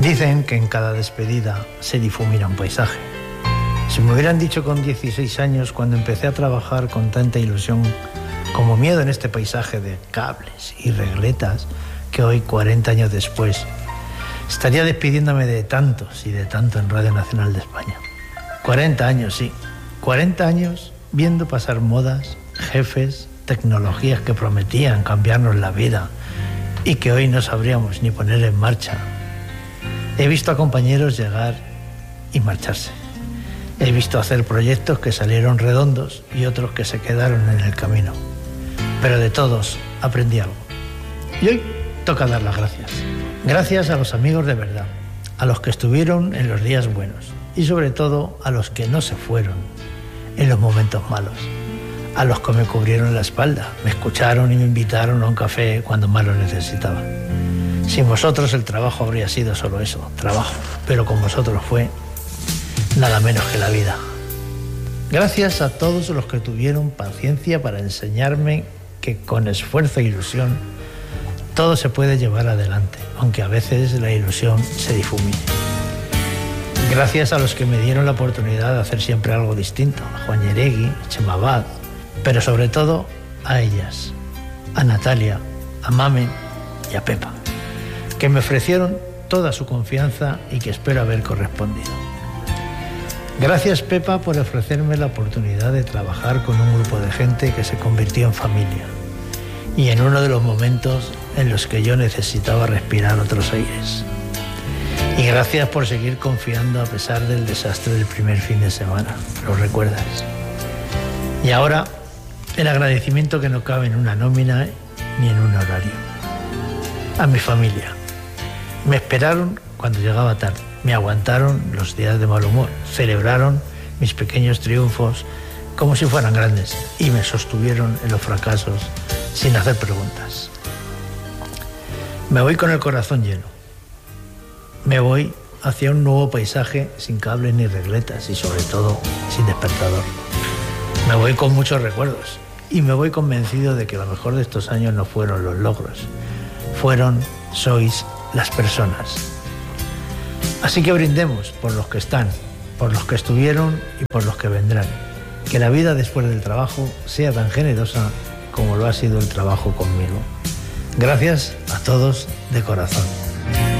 Dicen que en cada despedida se difumina un paisaje. Si me hubieran dicho con 16 años, cuando empecé a trabajar con tanta ilusión como miedo en este paisaje de cables y regletas, que hoy, 40 años después, estaría despidiéndome de tantos y de tanto en Radio Nacional de España. 40 años, sí. 40 años viendo pasar modas, jefes, tecnologías que prometían cambiarnos la vida y que hoy no sabríamos ni poner en marcha. He visto a compañeros llegar y marcharse. He visto hacer proyectos que salieron redondos y otros que se quedaron en el camino. Pero de todos aprendí algo. Y hoy toca dar las gracias. Gracias a los amigos de verdad, a los que estuvieron en los días buenos y sobre todo a los que no se fueron en los momentos malos. A los que me cubrieron la espalda, me escucharon y me invitaron a un café cuando más lo necesitaba. Sin vosotros el trabajo habría sido solo eso, trabajo, pero con vosotros fue nada menos que la vida. Gracias a todos los que tuvieron paciencia para enseñarme que con esfuerzo e ilusión todo se puede llevar adelante, aunque a veces la ilusión se difumine. Gracias a los que me dieron la oportunidad de hacer siempre algo distinto, a Juan Yeregui, a Chema Abad, pero sobre todo a ellas, a Natalia, a Mamen y a Pepa, que me ofrecieron toda su confianza y que espero haber correspondido. Gracias, Pepa, por ofrecerme la oportunidad de trabajar con un grupo de gente que se convirtió en familia y en uno de los momentos en los que yo necesitaba respirar otros aires. Y gracias por seguir confiando a pesar del desastre del primer fin de semana, ¿lo recuerdas? Y ahora, el agradecimiento que no cabe en una nómina ni en un horario. A mi familia. Me esperaron cuando llegaba tarde. Me aguantaron los días de mal humor, celebraron mis pequeños triunfos como si fueran grandes y me sostuvieron en los fracasos sin hacer preguntas. Me voy con el corazón lleno. Me voy hacia un nuevo paisaje sin cables ni regletas y sobre todo sin despertador. Me voy con muchos recuerdos y me voy convencido de que lo mejor de estos años no fueron los logros, sois las personas. Así que brindemos por los que están, por los que estuvieron y por los que vendrán. Que la vida después del trabajo sea tan generosa como lo ha sido el trabajo conmigo. Gracias a todos de corazón.